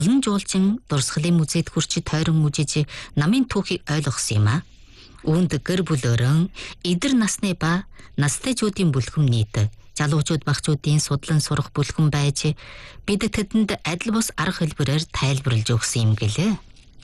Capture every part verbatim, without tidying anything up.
Олон жуулчин дурсгалын музейд хүрч тойрон үжиж намын түүхийг ойлгосон юм а. Үүнд гэр бүлөөрөн эдэр насны ба настайчуудын бүлхэм нийт залуучууд багчуудын судлан сурах бүлхэм байж бид тэдэнд адил бус арга хэлбэрээр тайлбарлаж өгсөн юм гэлээ.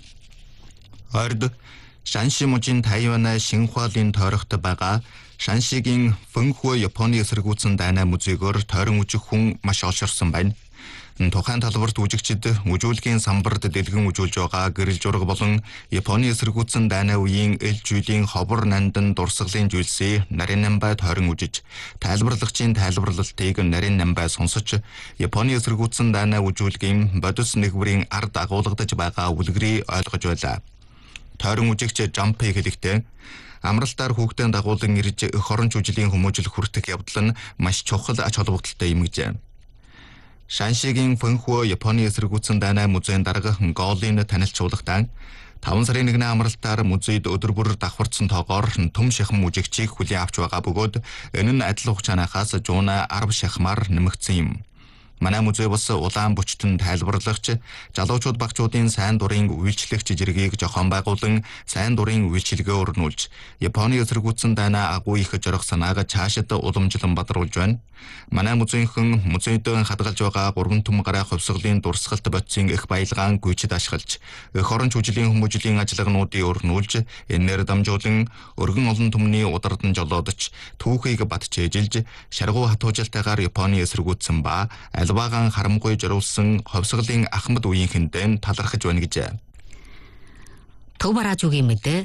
Орд Шанши мужийн Тайваны Шинхуалын тойрогт байгаа Шаншигийн Фэнхуа Японы эсэргүүцэн дайна музейгээр тойрон үжих хүн маш олширсан байна. Тухайн талбарт үжигчид үжүүлгийн самбарт дэлгэн үжүүлж байгаа гэрэл жураг болон Японы эсэргүүцэн дайна үеийн эл жүйлийн ховор нандан дурсгалын зүйлсийг нарийн намбай тойрон үжиж, тайлбарлагчийн тайлбарлалтыг нарийн намбай сонсож, Японы эсэргүүцэн дайна үжүүлгийн бодис нэгврийн ард агуулгадж байгаа үлгэрийг ойлгож байлаа. Тойрон үжигч Жампи хэлэхдээ амралтаар хүүхдэн дагуулan ирж эх орон жүжилийн хүмүүжил хүртэх явдал нь маш чухал ач холбогдолтой юм гэжээ. Шаншигийн Фэнхуа Японы эсэргүүцэн дайна музейн дарга Голын танилцуулгатай таван сарын нэгний амралтаар музейд өдөр бүр давхарцсан тоогоор төм шахам үжигчийг хүлээн авч байгаа бөгөөд энэ нь адил хугацаанаас жууна арав шахмаар нэмэгдсэн юм. Манай музей бас улаан бүчтэн тайлбарлагч, залуучууд багчуудын сайн дурын үйлчлэгч жиргийг зохион байгуулан сайн дурын үйлчилгээ өрнүүлж, Японы эсэргүүцэн дайна агуу их зорих санааг цаашид уламжлан бадруулж байна. Манай музейхэн музейд хадгалж байгаа гурван түм гараа хувьсгалын дурсгалт бодисын их баялгаан гүйцэд ашиглаж, эх орон жүжилийн хүмүүжлийн ажиллагаануудыг өрнүүлж, энээр дамжуулан өргөн олон түмний удардан жолоодож, түүхийг батчээжилж, шаргуу хатуужилтайгаар Японы эсэргүүцэн ба албагаан харамгүй жируулсан хувьсгалын ахмад үеийнхэндээ талархаж байна гэжээ. Төв бараажуугийн мэдээ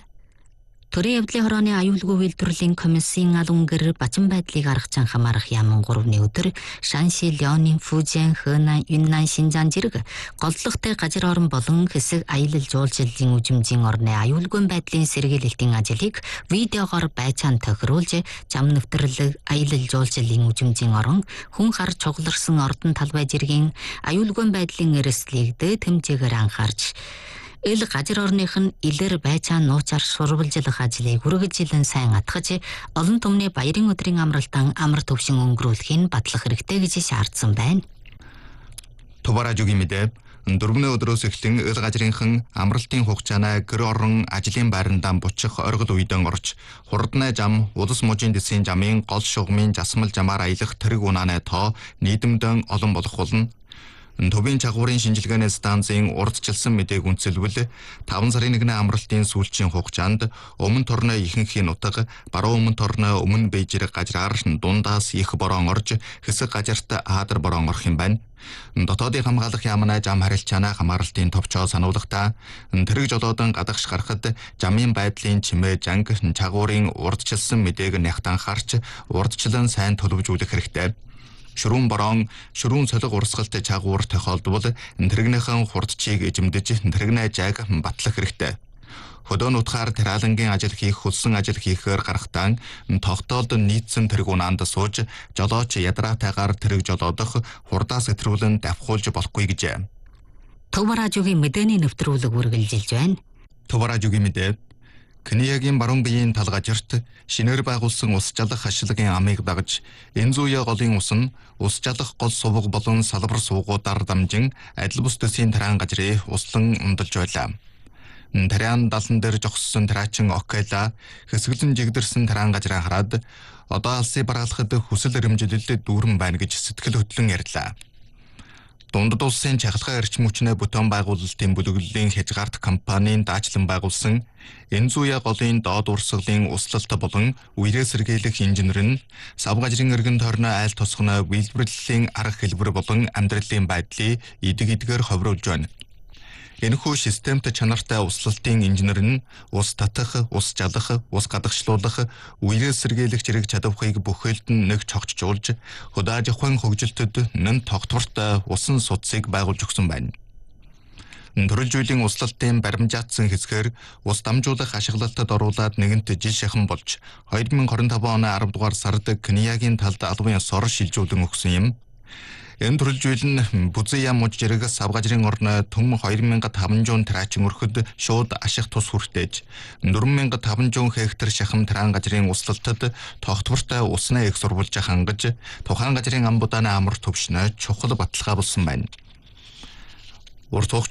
Төрийн явдлын хорооны аюулгүй үйлдвэрлэлийн комиссийн алуун гэр бачин байдлыг аргачин хамаарах яаман гуравны өдөр Шанши, Леонин, Фужиан, Хэнан, Юннан, Шинжаан зэрэг голдлогтой газар орон болон хэсэг аялал жуулчлалын үжимжийн орны аюулгүй байдлын сэргийлэлтийн ажлыг видеогоор байцаан тохируулж, зам нэвтрэлэг аялал жуулчлалын үжимжийн орон хүн хар чугларсан ордон талбай жиргийн аюулгүй байдлын эрсдлийг дэд хэмжээгээр анхаарч ил газар орных нь илэр байцаан нууцаар сурвалжлах ажлыг үргэлжлэн сайн атгаж олон түмний баярын өдрийн амралтан амар төвшин өнгөрүүлэхийг батлах хэрэгтэй гэж шаардсан байна. Тувааражуугийн мэдээ дөрвөн өдрөөс эхлэн ил газрынхан амралтын хугацаанаа гэр орон ажлын байрандаа бучих оргил үйдэн орж хурднай зам улс мужийн дэсийн замын гол шугамын засмал замаар аялах тэрэг унааны тоо нийтэмдэн олон болох болно. Төвийн чагуурын шинжилгээний станцын урдчилсан мэдээг үнэлвэл таван сарын нэгний амралтын сүүлчийн хугацаанд өмнө торны ихэнхийн нутаг, баруун өмнө торны өмнө Бээжрэг газраар дундаас их борон орж хэсэг газарт аадар борон орох юм байна. Дотоодын хамгаалах яамнаа зам харилцаанаа хамааралтын товчоо сануулгатай тэрэг жолоодон гадагш гарахад замын байдлын чимээ жанг чагуурын урдчилсан мэдээг нягт анхаарч урдчлан сайн төлөвжүүлэх хэрэгтэй. Шүрүүн борон, шүрүүн солиг урсгалт чагуур тохиолдвол тэрэгнийхэн хурдчийг эзэмдэж тэрэгнээ жаг батлах хэрэгтэй. Хөдөө нутгаар тариалангийн ажил хийх, хөлсөн ажил хийхээр гарахтаа тогтоолд нийцсэн тэрэг унаанд сууж, жолооч ядраатайгаар тэрэг жолоодох, хурдаа сэтрүүлэн давхуулж болохгүй гэжээ. Тувааражуугийн мэдээний нэвтрүүлэг үргэлжилж байна. Тувааражуугийн мэдээ Кениягийн баруун биеийн талгажирт шинээр байгуулсан ус жалах ашиглагын амыг дагаж энэ зүүя голын ус нь ус жалах гол сувг болон салбар суугуудаар дамжин адил бус төсийн тариан газрыг услан ундалж байлаа. Тариан далан дээр жогссон тараачин Окела хэсгэлэн жигдэрсэн тариан газраа хараад одоо алсыг бараалахад хүсэл эрэмжилэлд дүүрэн байна гэж сэтгэл хөдлөн ярьлаа. Дундад улсын чахалгай эрчим хүчний бүтээн байгуулалтын бүлэглэлийн хязгаарт компанийн даачилан байгуулсан энэ зүүя голын доод урсгалын услалт болон үерээ сэргийлэх инженер нь сав газрын эргэн тойрны айл тосгоно үйлдвэрлэлийн арга хэлбэр болон амьдралын байдлыг идэг идгээр ховруулж байна. Энэхүү системт чанартай услалтын инженер нь ус татах, ус жалах, ус гадагшлуулах, үерээ сэргийлэх зэрэг чадварыг бүхэлд нь нэг цогцжуулж, хөдөө аж ахуйн хөгжилтөд нэн тогтвортой усан судсыг байгуулж өгсөн байна. Төрөлж үеийн услалтын баримжаатсан хэсгээр ус дамжуулах ашиглалтад оруулаад нэгэнт жил шахан болж хоёр мың хорин таван оны арав дугаар сард Кениягийн талд албан ёсоор шилжүүлэн өгсөн юм. Энэ төрөлж үйл нь Бузия муж зэрэг сав газрын орны төм хоёр мың таван зуун тараачин өрхөд шууд ашиг тус хүртээж дөрвөн мянган таван зуун хектар шахам тариан газрын услалтад тогтвортой усны их сурвалж хангаж тухайн газрын амбудааны амар төвшнөө чухал баталгаа болсон байна. Урт